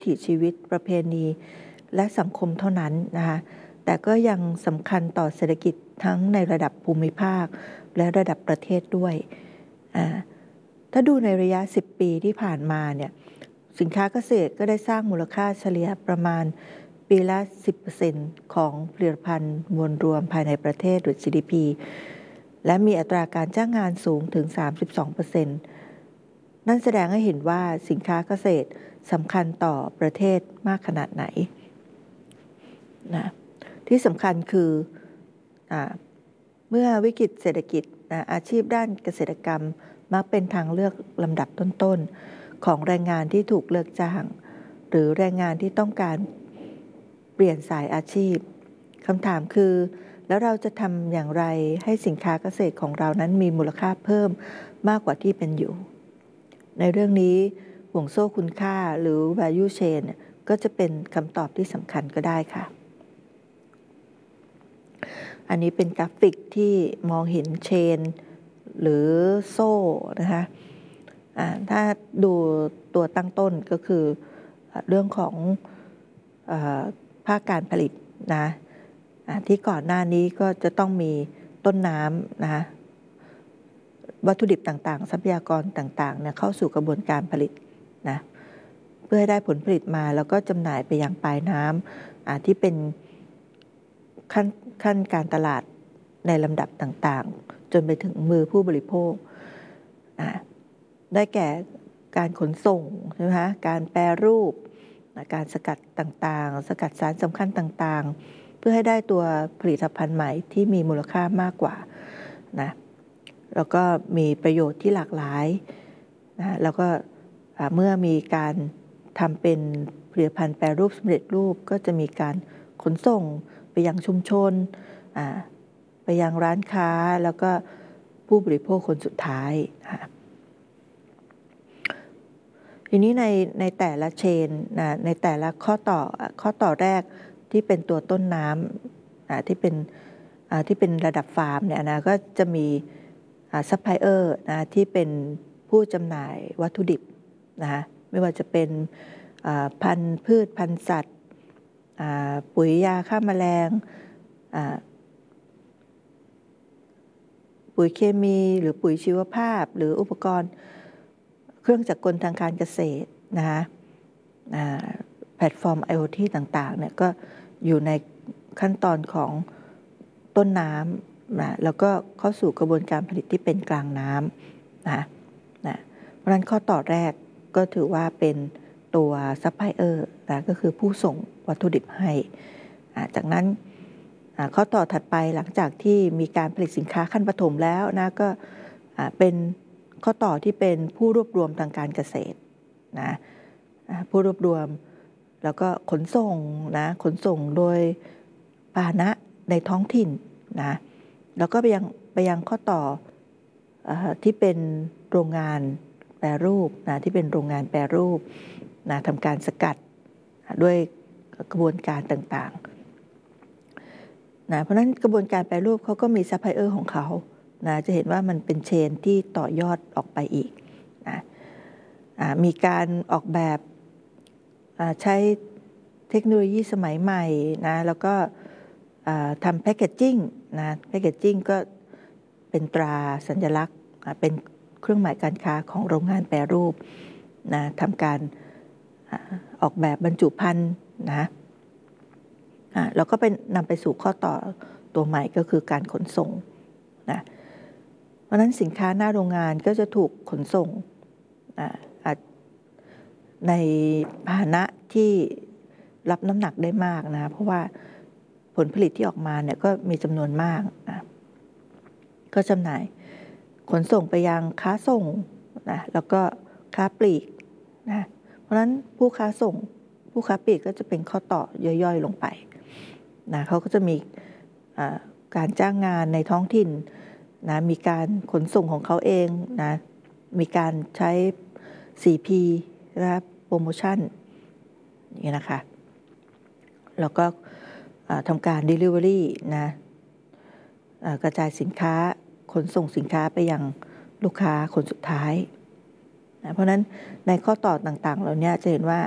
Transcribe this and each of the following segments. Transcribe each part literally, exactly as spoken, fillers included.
ถีชีวิตประเพณีและสังคมเท่านั้นนะคะแต่ก็ยังสำคัญต่อเศรษฐกิจทั้งในระดับภูมิภาคและระดับประเทศด้วยอ่าถ้าดูในระยะสิบปีที่ผ่านมาเนี่ยสินค้าเกษตรก็ได้สร้างมูลค่าเฉลี่ยประมาณปีละ สิบเปอร์เซ็นต์ ของผลิตภัณฑ์มวลรวมภายในประเทศหรือ จี ดี พี และมีอัตราการจ้างงานสูงถึง สามสิบสองเปอร์เซ็นต์ นั่นแสดงให้เห็นว่าสินค้าเกษตรสำคัญต่อประเทศมากขนาดไหนนะที่สำคัญคืออเมื่อวิกฤตเศรษฐกิจนะอาชีพด้านเกษตรกรรมมักเป็นทางเลือกลำดับต้นๆของแรงงานที่ถูกเลิกจ้างหรือแรงงานที่ต้องการเปลี่ยนสายอาชีพคำถามคือแล้วเราจะทำอย่างไรให้สินค้าเกษตรของเรานั้นมีมูลค่าเพิ่มมากกว่าที่เป็นอยู่ในเรื่องนี้ห่วงโซ่คุณค่าหรือ value chain ก็จะเป็นคำตอบที่สำคัญก็ได้ค่ะอันนี้เป็นกราฟิกที่มองเห็นเชนหรือโซ่นะคะถ้าดูตัวตั้งต้นก็คือเรื่องของภาคการผลิตนะที่ก่อนหน้านี้ก็จะต้องมีต้นน้ำนะคะวัตถุดิบต่างๆทรัพยากรต่างๆเนี่ยเข้าสู่กระบวนการผลิตนะเพื่อให้ได้ผลผลิตมาแล้วก็จำหน่ายไปยังปลายน้ำที่เป็นขั้นขั้นการตลาดในลำดับต่างๆจนไปถึงมือผู้บริโภคได้แก่การขนส่งใช่ไหมคะการแปรรูปการสกัดต่างๆสกัดสารสำคัญต่างๆเพื่อให้ได้ตัวผลิตภัณฑ์ใหม่ที่มีมูลค่ามากกว่านะแล้วก็มีประโยชน์ที่หลากหลายนะแล้วก็เมื่อมีการทำเป็นผลิตภัณฑ์แปรรูปสำเร็จรูปก็จะมีการขนส่งไปยังชุมชนไปยังร้านค้าแล้วก็ผู้บริโภคคนสุดท้ายทีนี้ในในแต่ละเชนนะในแต่ละข้อต่อข้อต่อแรกที่เป็นตัวต้นน้ำที่เป็นที่เป็นระดับฟาร์มเนี่ยนะก็จะมีซัพพลายเออร์นะที่เป็นผู้จำหน่ายวัตถุดิบนะคะไม่ว่าจะเป็นพันธุ์พืชพันธุ์สัตว์ปุ๋ยยาฆ่าแมลงปุ๋ยเคมีหรือปุ๋ยชีวภาพหรืออุปกรณ์เครื่องจักรกลทางการเกษตรนะคะแพลตฟอร์ม ไอ โอ ที ต่างๆเนี่ยก็อยู่ในขั้นตอนของต้นน้ำนะแล้วก็เข้าสู่กระบวนการผลิตที่เป็นกลางน้ำนะนะเพราะฉะนั้นข้อต่อแรกก็ถือว่าเป็นตัวซัพพลายเออร์นะก็คือผู้ส่งวัตถุดิบให้จากนั้นข้อต่อถัดไปหลังจากที่มีการผลิตสินค้าขั้นปฐมแล้วนะก็เป็นข้อต่อที่เป็นผู้รวบรวมทางการเกษตรนะผู้รวบรวมแล้วก็ขนส่งนะขนส่งโดยพาหนะในท้องถิ่นนะแล้วก็ไปยังไปยังข้อต่อที่เป็นโรงงานแปรรูปนะที่เป็นโรงงานแปรรูปนะทำการสกัดด้วยกระบวนการต่างๆนะเพราะฉะนั้นกระบวนการแปรรูปเขาก็มีซัพพลายเออร์ของเขานะจะเห็นว่ามันเป็นเชนที่ต่อยอดออกไปอีกนะมีการออกแบบใช้เทคโนโลยีสมัยใหม่นะแล้วก็ทำแพคเกจจิ้งนะแพคเกจจิ้งก็เป็นตราสัญลักษณ์เป็นเครื่องหมายการค้าของโรงงานแปรรูปนะทำการออกแบบบรรจุภัณฑ์นะแล้วก็เป็นนำไปสู่ข้อต่อตัวใหม่ก็คือการขนส่งนะเพราะฉะนั้นสินค้าหน้าโรงงานก็จะถูกขนส่งในพาหนะที่รับน้ำหนักได้มากนะเพราะว่าผลผลิตที่ออกมาเนี่ยก็มีจำนวนมากนะก็จำหน่ายขนส่งไปยังค้าส่งนะแล้วก็ค้าปลีกนะเพราะฉะนั้นผู้ค้าส่งผู้ค้าปลีกก็จะเป็นข้อต่อย่อยๆลงไปนะเขาก็จะมีการจ้างงานในท้องถิ่นนะมีการขนส่งของเขาเองนะมีการใช้ ซี พี นะครับโปรโมชั่นนี่นะคะแล้วก็ทำการ Delivery นะกระจายสินค้าขนส่งสินค้าไปยังลูกค้าคนสุดท้ายนะเพราะนั้นในข้อต่อต่างๆเหล่านี้จะเห็นว่า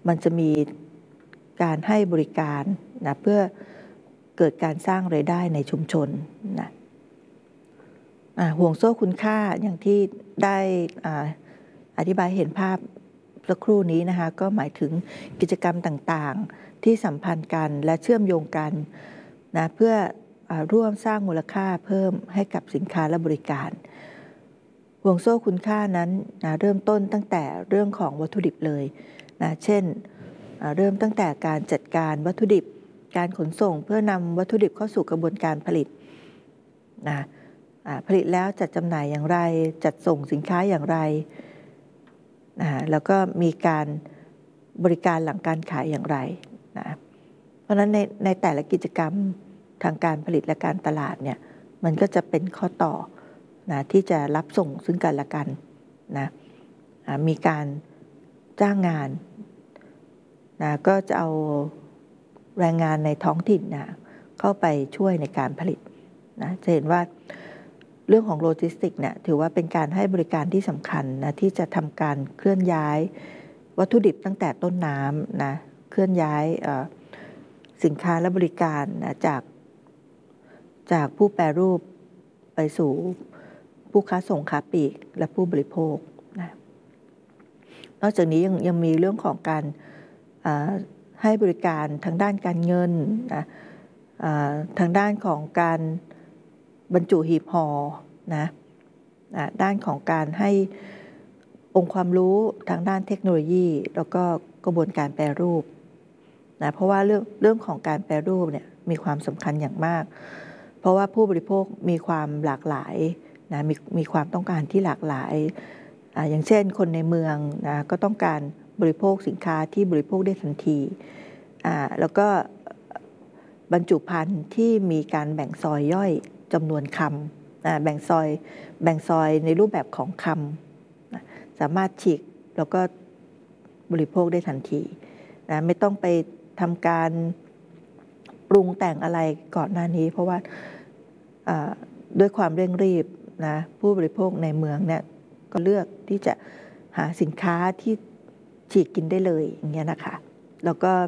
มันจะมีการให้บริการนะเพื่อเกิดการสร้างรายได้ในชุมชนนะห่วงโซ่คุณค่าอย่างที่ได้อธิบายเห็นภาพสักครู่นี้นะคะก็หมายถึงกิจกรรมต่างๆที่สัมพันธ์กันและเชื่อมโยงกันนะเพื่ออร่วมสร้างมูลค่าเพิ่มให้กับสินค้าและบริการห่วงโซ่คุณค่านั้นนะเริ่มต้นตั้งแต่เรื่องของวัตถุดิบเลยนะเช่นเริ่มตั้งแต่การจัดการวัตถุดิบการขนส่งเพื่อนำวัตถุดิบเข้าสู่กระบวนการผลิตนะผลิตแล้วจัดจำหน่ายอย่างไรจัดส่งสินค้าอย่างไรนะแล้วก็มีการบริการหลังการขายอย่างไรนะเพราะฉะนั้นในในแต่ละกิจกรรมทางการผลิตและการตลาดเนี่ยมันก็จะเป็นข้อต่อนะที่จะรับส่งซึ่งกันและกันนะมีการจ้างงานนะก็จะเอาแรงงานในท้องถิ่นนะเข้าไปช่วยในการผลิตนะจะเห็นว่าเรื่องของโลจิสติกเนี่ยถือว่าเป็นการให้บริการที่สำคัญนะที่จะทำการเคลื่อนย้ายวัตถุดิบตั้งแต่ต้นน้ำนะเคลื่อนย้ายสินค้าและบริการนะจากจากผู้แปรรูปไปสู่ผู้ค้าส่งค้าปลีกและผู้บริโภคนะนอกจากนี้ยังยังมีเรื่องของการให้บริการทางด้านการเงินนะทางด้านของการบรรจุหีบห่อนะด้านของการให้องค์ความรู้ทางด้านเทคโนโลยีแล้วก็กระบวนการแปรรูปนะเพราะว่าเรื่องเรื่องของการแปรรูปเนี่ยมีความสำคัญอย่างมากเพราะว่าผู้บริโภคมีความหลากหลายนะมีมีความต้องการที่หลากหลายอ่าอย่างเช่นคนในเมืองนะก็ต้องการบริโภคสินค้าที่บริโภคได้ทันทีอ่าแล้วก็บรรจุภัณฑ์ที่มีการแบ่งซอยย่อยจำนวนคำนะแบ่งซอยแบ่งซอยในรูปแบบของคำนะสามารถฉีกแล้วก็บริโภคได้ทันทีนะไม่ต้องไปทำการปรุงแต่งอะไรก่อนหน้านี้เพราะว่าด้วยความเร่งรีบนะผู้บริโภคในเมืองเนี่ยก็เลือกที่จะหาสินค้าที่ฉีกกินได้เลยอย่างเงี้ยนะคะแล้วก็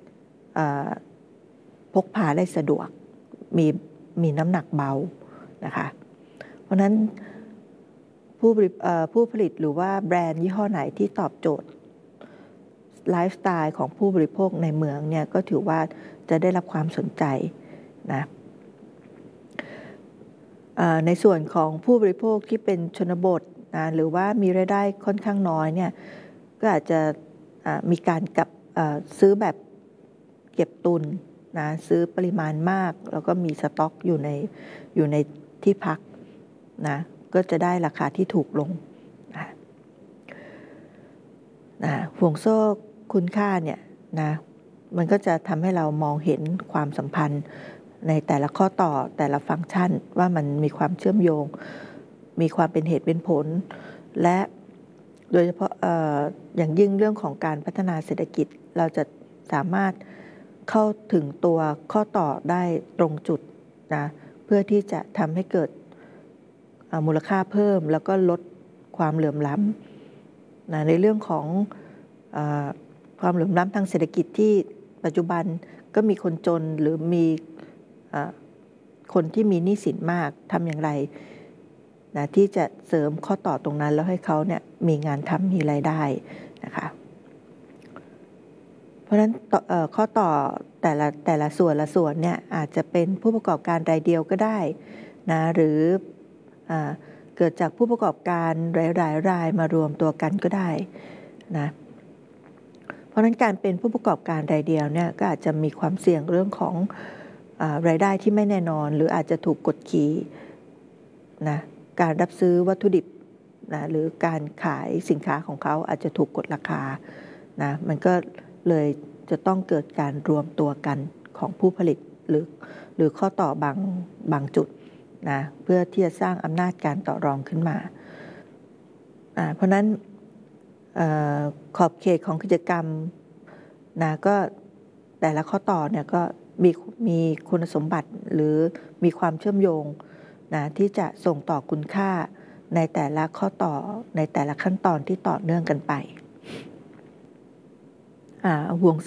พกพาได้สะดวกมีมีน้ำหนักเบานะคะเพราะนั้นผู้ผู้ผลิตหรือว่าแบรนด์ยี่ห้อไหนที่ตอบโจทย์ไลฟ์สไตล์ของผู้บริโภคในเมืองเนี่ยก็ถือว่าจะได้รับความสนใจนะในส่วนของผู้บริโภคที่เป็นชนบทนะหรือว่ามีรายได้ค่อนข้างน้อยเนี่ยก็อาจจะมีการกับซื้อแบบเก็บตุนนะซื้อปริมาณมากแล้วก็มีสต็อกอยู่ในอยู่ในที่พักนะก็จะได้ราคาที่ถูกลงนะนะห่วงโซ่คุณค่าเนี่ยนะมันก็จะทำให้เรามองเห็นความสัมพันธ์ในแต่ละข้อต่อแต่ละฟังก์ชันว่ามันมีความเชื่อมโยงมีความเป็นเหตุเป็นผลและโดยเฉพาะ อ, อย่างยิ่งเรื่องของการพัฒนาเศรษฐกิจเราจะสามารถเข้าถึงตัวข้อต่อได้ตรงจุดนะเพื่อที่จะทำให้เกิดมูลค่าเพิ่มแล้วก็ลดความเหลื่อมล้ำนะในเรื่องของอความเหลื่อมล้ำทางเศรษฐกิจที่ปัจจุบันก็มีคนจนหรือมีคนที่มีหนี้สินมากทำอย่างไรนะที่จะเสริมข้อต่อตรงนั้นแล้วให้เขาเนี่ยมีงานทำมีรายได้นะคะเพราะฉะนั้นข้อต่อแต่ละแต่ละส่วนละส่วนเนี่ยอาจจะเป็นผู้ประกอบการรายเดียวก็ได้นะหรือเกิดจากผู้ประกอบการหลายๆรายมารวมตัวกันก็ได้นะเพราะฉะนั้นการเป็นผู้ประกอบการรายเดียวเนี่ยก็อาจจะมีความเสี่ยงเรื่องของรายได้ที่ไม่แน่นอนหรืออาจจะถูกกดขี่นะการรับซื้อวัตถุดิบนะหรือการขายสินค้าของเขาอาจจะถูกกดราคานะมันก็เลยจะต้องเกิดการรวมตัวกันของผู้ผลิตหรือหรือข้อต่อบางบางจุดนะเพื่อที่จะสร้างอำนาจการต่อรองขึ้นมาเพราะนั้นขอบเขตของกิจกรรมนะก็แต่ละข้อต่อเนี่ยก็มีมีคุณสมบัติหรือมีความเชื่อมโยงนะที่จะส่งต่อคุณค่าในแต่ละข้อต่อในแต่ละขั้นตอนที่ต่อเนื่องกันไปห่วง